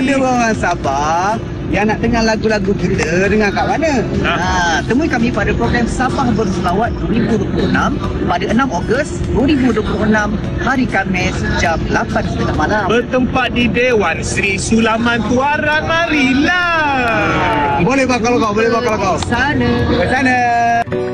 Ada orang Sabah yang nak dengar lagu-lagu kita dengan kat mana? Temui kami pada program Sabah Berselawat 2026 pada 6 Ogos 2026 hari Khamis jam 8.30 malam. Bertempat di Dewan Sri Sulaman Tuaran. Marilah. Boleh bakal kau, boleh bakal kau. Sana. Ke sana.